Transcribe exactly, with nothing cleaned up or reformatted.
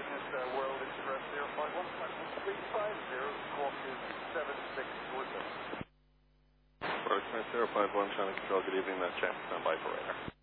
Cygnus uh, World Express zero five one, three five zero, squawk is seven six four seven. World Express zero five one, China Control, good evening, that's Jack, stand by for radar.